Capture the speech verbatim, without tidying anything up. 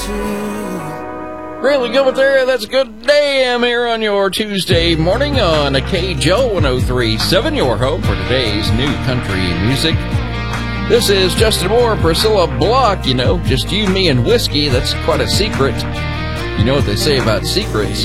Really good there. That's a good day. I'm here on your Tuesday morning on a K J O one oh three point seven, your home for today's new country music. This is Justin Moore, Priscilla Block. You know, just you, me, and whiskey. That's quite a secret. You know what they say about secrets.